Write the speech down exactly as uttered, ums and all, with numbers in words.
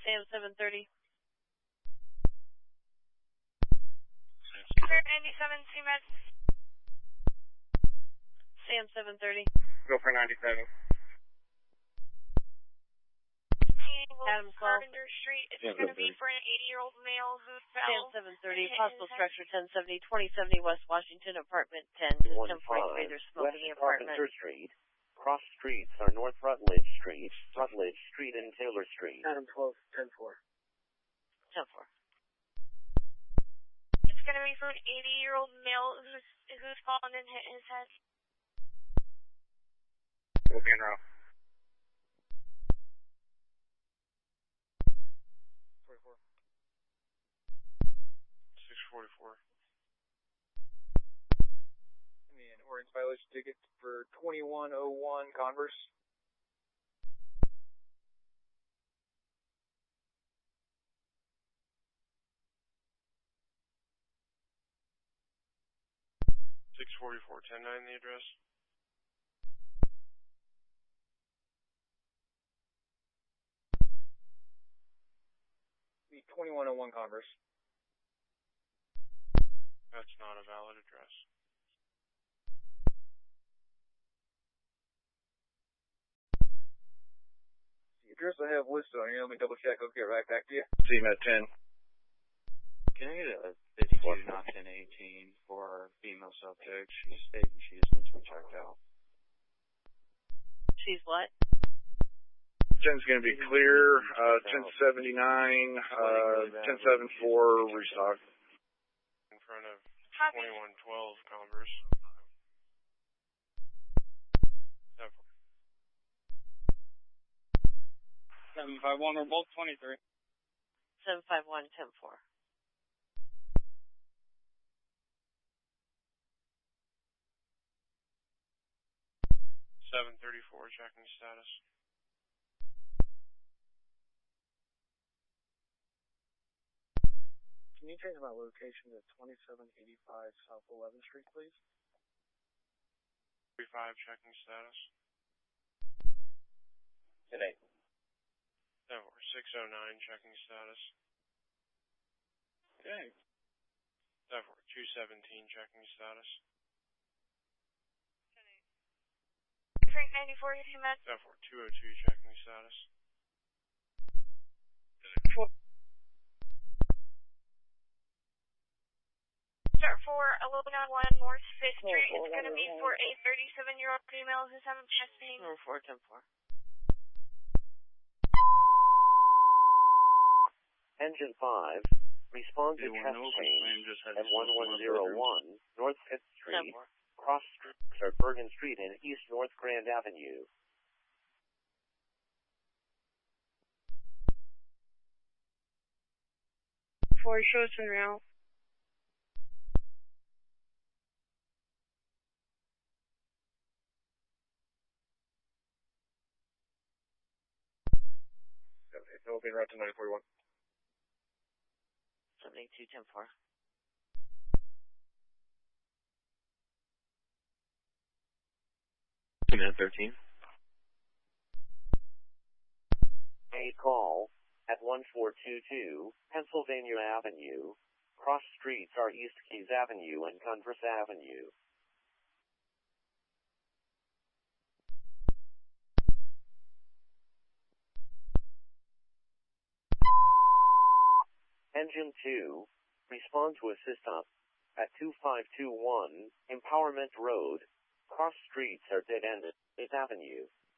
Sam seven thirty. ninety-seven, C Med. Sam seven thirty. Go for ninety-seven. Adam twelve. Carpenter Street. It's Yeah, going to be for an eighty-year-old male who fell. Sam seven thirty. and Possible hit his structure ten seventy, twenty seventy West Washington, apartment ten. System for invader smoking West apartment. Carpenter Street. Cross streets are North Rutledge Street, Rutledge Street, and Taylor Street. Adam twelve, ten four. ten four. It's going to be for an eighty-year-old male who's, who's fallen and hit his head. We'll be in row. forty-four. six forty-four. And orange violation ticket for twenty-one oh one Converse. six forty-four, ten nine the address. The twenty-one oh one Converse. That's not a valid address. The address I have listed on here, let me double check. I'll get right back to you. C M at ten. Can I get a fifty-two, not ten eighteen for our female subject? She's stating she just needs to be checked out. She's what? ten's going to be clear. Uh, ten seventy-nine, uh, ten seventy-four, restock. In front of Copy. twenty-one twelve Converse. seven five one, we're both twenty-three. seven five one, ten four. seven thirty-four, checking status. Can you change my location to twenty-seven eighty-five South eleventh Street, please? thirty-five, checking status. Today. six oh nine, checking status. Okay. two seventeen, checking status. Frank ninety-four, C Med. two oh two, checking status. Start for eleven oh one North fifth Street. It's going to be for a thirty-seven-year-old female who's having chest pain. Oh four, ten four. Engine five. Respond to Anyone chest know if pain Flame just had at one one zero one North fifth ten Street. four. Cross streets are Bergen Street and East North Grand Avenue. Four shows in route. It'll be right to nine forty-one. seventy-two, ten four. Minute thirteen. A call at one four two two Pennsylvania Avenue. Cross streets are East Keys Avenue and Converse Avenue. Engine two, respond to assist up at two five two one Empowerment Road. Cross streets are dead-ended. eighth Avenue.